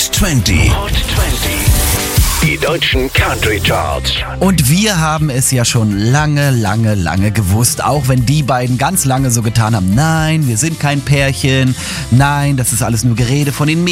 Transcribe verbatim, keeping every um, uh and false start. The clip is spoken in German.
zwanzig. Hot zwanzig. Die deutschen Country Charts. Und wir haben es ja schon lange, lange, lange gewusst, auch wenn die beiden ganz lange so getan haben, nein, wir sind kein Pärchen, nein, das ist alles nur Gerede von den Medien.